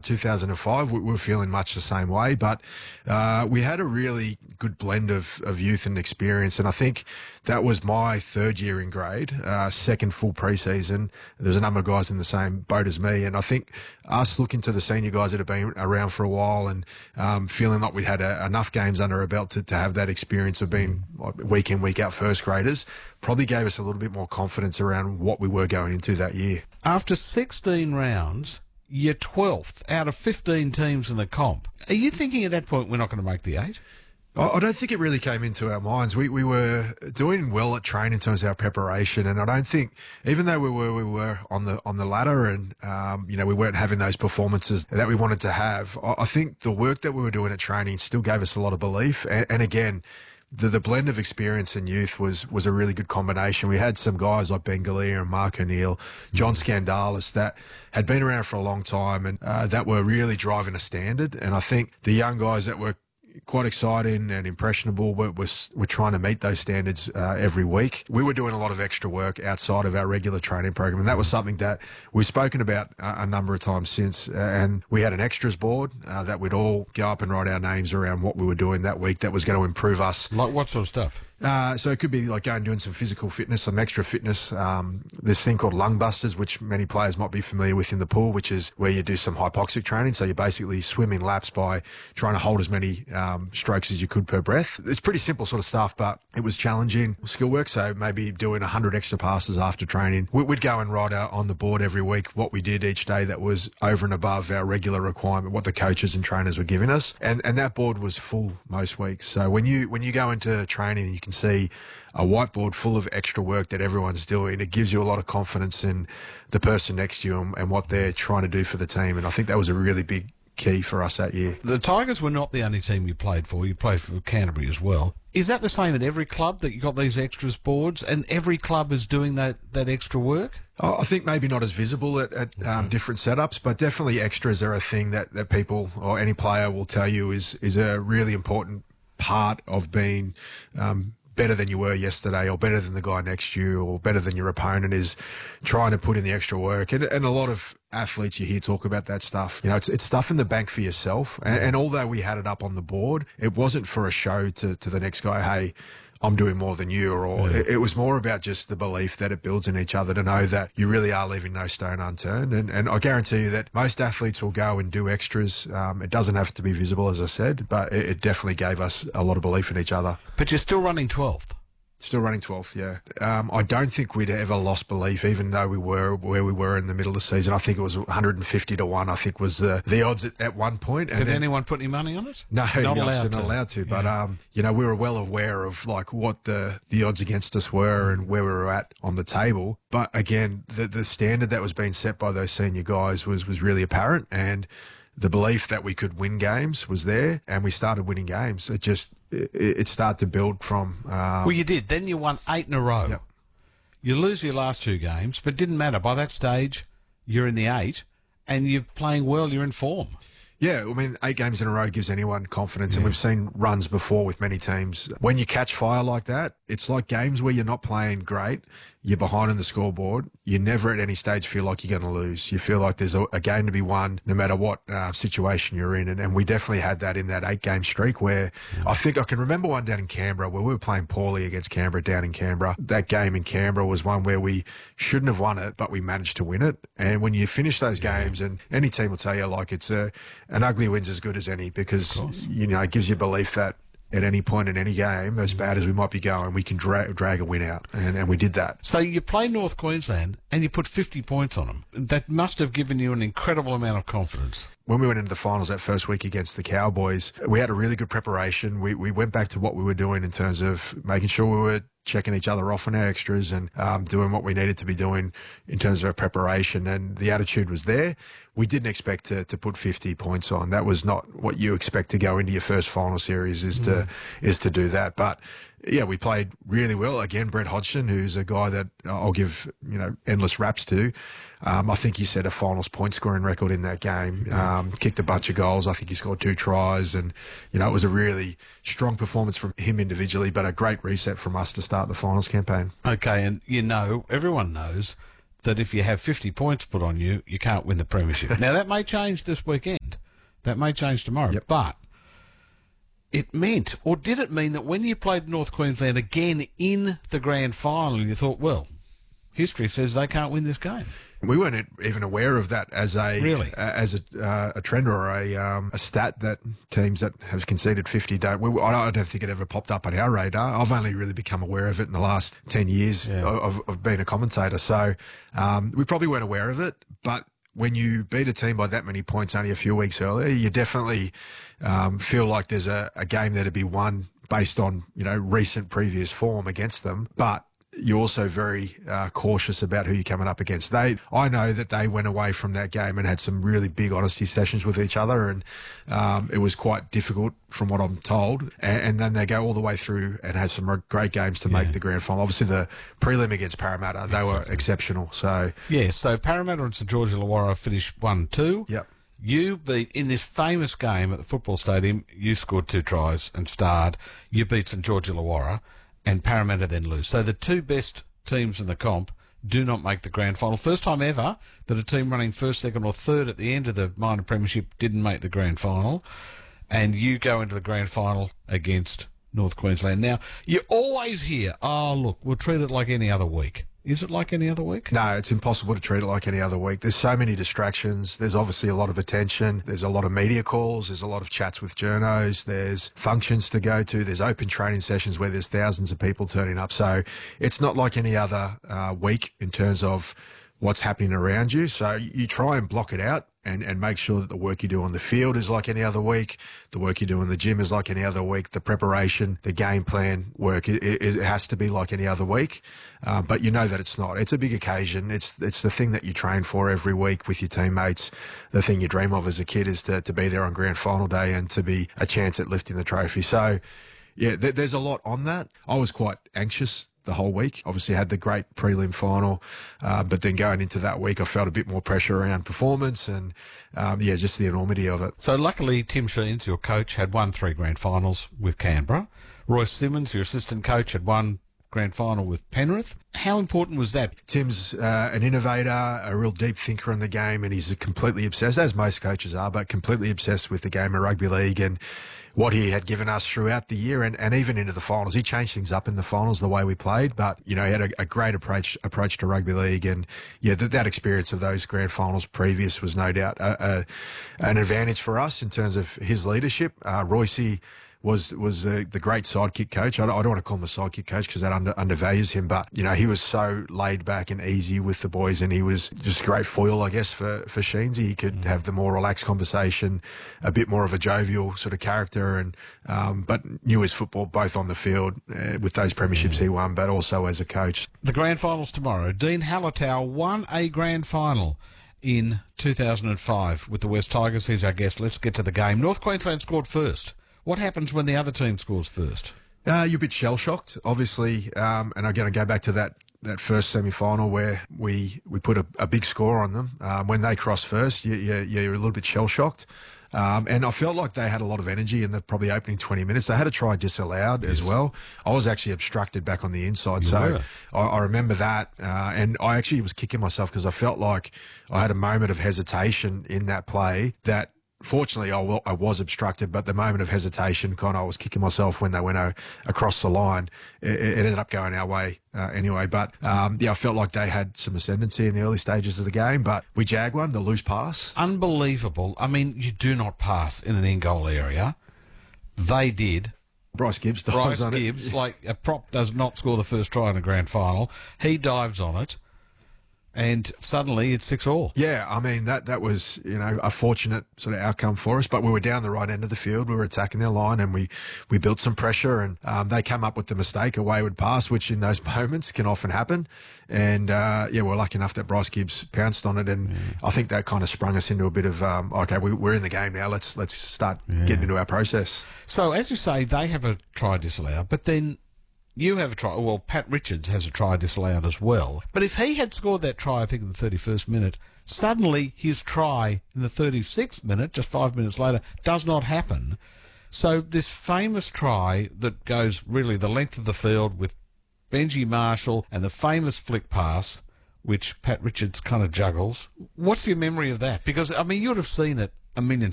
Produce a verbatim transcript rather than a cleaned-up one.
two thousand five, we were feeling much the same way, but uh, we had a really good blend of, of youth and experience, and I think that was my third year in grade, uh, second full pre-season. There's a number of guys in the same boat as me, and I think us looking to the senior guys that have been around for a while and um, feeling like we had a, enough games under our belt to, to have that experience of being like, week in, week out first graders probably gave us a little bit more confidence around what we were going into that year. After sixteen rounds, you're twelfth out of fifteen teams in the comp. Are you thinking at that point we're not going to make the eight? I don't think it really came into our minds. We we were doing well at training in terms of our preparation, and I don't think, even though we were we were on the on the ladder, and um, you know, we weren't having those performances that we wanted to have. I, I think the work that we were doing at training still gave us a lot of belief, and, and again. The, the blend of experience and youth was was a really good combination. We had some guys like Ben Galea and Mark O'Neill, John Scandalis, that had been around for a long time and uh, that were really driving a standard. And I think the young guys that were quite exciting and impressionable were, was, were trying to meet those standards uh, every week. We were doing a lot of extra work outside of our regular training program, and that was something that we've spoken about a, a number of times since. Uh, and we had an extras board uh, that we'd all go up and write our names around what we were doing that week that was going to improve us. Like what sort of stuff? Uh, so it could be like going and doing some physical fitness, some extra fitness. Um, this thing called lung busters, which many players might be familiar with in the pool, which is where you do some hypoxic training. So you basically swim in laps by trying to hold as many um, strokes as you could per breath. It's pretty simple sort of stuff, but it was challenging skill work. So maybe doing one hundred extra passes after training. We'd go and write out on the board every week what we did each day that was over and above our regular requirement, what the coaches and trainers were giving us. And, and that board was full most weeks. So when you, when you go into training and you can see a whiteboard full of extra work that everyone's doing, it gives you a lot of confidence in the person next to you and, and what they're trying to do for the team. And I think that was a really big key for us that year. The Tigers were not the only team you played for. You played for Canterbury as well. Is that the same at every club, that you got these extras boards and every club is doing that, that extra work? I think maybe not as visible at, at um, okay. different setups, but definitely extras are a thing that, that people or any player will tell you is, is a really important part of being um, better than you were yesterday, or better than the guy next to you, or better than your opponent, is trying to put in the extra work. And, and a lot of athletes you hear talk about that stuff. You know, it's, it's stuff in the bank for yourself. And, and although we had it up on the board, it wasn't for a show to, to the next guy, hey, I'm doing more than you, or yeah. it, it was more about just the belief that it builds in each other to know that you really are leaving no stone unturned. And, and I guarantee you that most athletes will go and do extras. Um, it doesn't have to be visible, as I said, but it, it definitely gave us a lot of belief in each other. But you're still running twelfth. Still running twelfth, yeah. Um, I don't think we'd ever lost belief, even though we were where we were in the middle of the season. I think it was one hundred fifty to one, I think was the, the odds at, at one point. And Did then, anyone put any money on it? No, not allowed not to. allowed to. Yeah. But, um, you know, we were well aware of, like, what the, the odds against us were and where we were at on the table. But, again, the, the standard that was being set by those senior guys was, was really apparent, and the belief that we could win games was there, and we started winning games. It just, it, it started to build from... Um, well, you did. Then you won eight in a row. Yep. You lose your last two games, but it didn't matter. By that stage, you're in the eight, and you're playing well, you're in form. Yeah, I mean, eight games in a row gives anyone confidence, yeah. and we've seen runs before with many teams. When you catch fire like that, it's like games where you're not playing great, you're behind on the scoreboard, you never at any stage feel like you're going to lose. You feel like there's a, a game to be won no matter what uh, situation you're in, and, and we definitely had that in that eight-game streak where yeah. I think I can remember one down in Canberra where we were playing poorly against Canberra down in Canberra. That game in Canberra was one where we shouldn't have won it, but we managed to win it. And when you finish those yeah. games, and any team will tell you, like, it's a an ugly win's as good as any, because, you know, it gives you belief that at any point in any game, as bad as we might be going, we can dra- drag a win out, and, and we did that. So you play North Queensland and you put fifty points on them. That must have given you an incredible amount of confidence. When we went into the finals that first week against the Cowboys, we had a really good preparation. We we went back to what we were doing in terms of making sure we were checking each other off on our extras and um, doing what we needed to be doing in terms of our preparation, and the attitude was there. We didn't expect to, to put fifty points on. That was not what you expect to go into your first final series, is mm. to is to do that. But yeah, we played really well. Again, Brett Hodgson, who's a guy that I'll give, you know, endless raps to. Um, I think he set a finals point scoring record in that game. Um, kicked a bunch of goals. I think he scored two tries, and you know, it was a really strong performance from him individually, but a great reset from us to start the finals campaign. Okay, and you know, everyone knows that if you have fifty points put on you, you can't win the premiership. Now, that may change this weekend. That may change tomorrow. Yep. But it meant, or did it mean that when you played North Queensland again in the grand final, you thought, well, history says they can't win this game? We weren't even aware of that as a Really? uh, as a, uh, a trend or a um, a stat that teams that have conceded fifty don't. We, I don't think it ever popped up on our radar. I've only really become aware of it in the last ten years Yeah. of, of being a commentator. So um, we probably weren't aware of it. But when you beat a team by that many points only a few weeks earlier, you definitely um, feel like there's a, a game there to be won based on, you know, recent previous form against them. But you're also very uh, cautious about who you're coming up against. They, I know that they went away from that game and had some really big honesty sessions with each other, and um, it was quite difficult from what I'm told. And, and then they go all the way through and have some great games to Yeah. make the grand final. Obviously, the prelim against Parramatta, they were exceptional. So, Yeah, so Parramatta and St George Illawarra finished one two. yep. You beat, in this famous game at the football stadium, you scored two tries and starred. You beat St George Illawarra, and Parramatta then lose. So the two best teams in the comp do not make the grand final. First time ever that a team running first, second or third at the end of the minor premiership didn't make the grand final. And you go into the grand final against North Queensland. Now, you always hear, oh, look, we'll treat it like any other week. Is it like any other week? No, it's impossible to treat it like any other week. There's so many distractions. There's obviously a lot of attention. There's a lot of media calls. There's a lot of chats with journos. There's functions to go to. There's open training sessions where there's thousands of people turning up. So it's not like any other uh, week in terms of what's happening around you. So you try and block it out and, and make sure that the work you do on the field is like any other week. The work you do in the gym is like any other week. The preparation, the game plan work, it, it, it has to be like any other week. Uh, but you know that it's not. It's a big occasion. It's it's the thing that you train for every week with your teammates. The thing you dream of as a kid is to, to be there on grand final day and to be a chance at lifting the trophy. So, yeah, th- there's a lot on that. I was quite anxious the whole week. Obviously had the great prelim final, uh, but then going into that week, I felt a bit more pressure around performance and, um, yeah, just the enormity of it. So luckily, Tim Sheens, your coach, had won three grand finals with Canberra. Royce Simmons, your assistant coach, had won grand final with Penrith. How important was that? Tim's uh, an innovator, a real deep thinker in the game, and he's completely obsessed, as most coaches are, but completely obsessed with the game of rugby league and what he had given us throughout the year and, and even into the finals. He changed things up in the finals, the way we played, but, you know, he had a, a great approach approach to rugby league. And, yeah, that, that experience of those grand finals previous was no doubt a, a, an advantage for us in terms of his leadership. Uh, Royce was was uh, the great sidekick coach. I don't, I don't want to call him a sidekick coach because that under, undervalues him, but, you know, he was so laid back and easy with the boys, and he was just a great foil, I guess, for, for Sheensy. He could have the more relaxed conversation, a bit more of a jovial sort of character, and um, but knew his football both on the field uh, with those premierships he won, but also as a coach. The grand finals tomorrow. Dean Hallertau won a grand final in two thousand five with the West Tigers. He's our guest. Let's get to the game. North Queensland scored first. What happens when the other team scores first? Uh, you're a bit shell-shocked, obviously, um, and I'm going to go back to that that first semi-final where we, we put a, a big score on them. Um, when they cross first, you, you, you're a little bit shell-shocked. Um, and I felt like they had a lot of energy in the probably opening twenty minutes. They had a try disallowed yes. as well. I was actually obstructed back on the inside. You so I, I remember that. Uh, and I actually was kicking myself because I felt like I had a moment of hesitation in that play that, fortunately, I, w- I was obstructed, but the moment of hesitation, kind of, I was kicking myself when they went o- across the line. It, it ended up going our way uh, anyway. But, um, yeah, I felt like they had some ascendancy in the early stages of the game, but we jagged one, the loose pass. Unbelievable. I mean, you do not pass in an in-goal area. They did. Bryce Gibbs dives Bryce on Gibbs, it. like a prop, does not score the first try in the grand final. He dives on it. And suddenly it's six all. Yeah, I mean, that that was, you know, a fortunate sort of outcome for us. But we were down the right end of the field. We were attacking their line and we, we built some pressure. And um, they came up with the mistake, a wayward pass, which in those moments can often happen. And, uh, yeah, we're lucky enough that Bryce Gibbs pounced on it. And yeah. I think that kind of sprung us into a bit of, um, okay, we, we're in the game now. Let's, let's start yeah. getting into our process. So, as you say, they have a try disallowed. But then you have a try. Well, Pat Richards has a try disallowed as well. But if he had scored that try, I think, in the thirty-first minute, suddenly his try in the thirty-sixth minute, just five minutes later, does not happen. So this famous try that goes really the length of the field with Benji Marshall and the famous flick pass which Pat Richards kind of juggles. What's your memory of that? Because, I mean, you would have seen it a million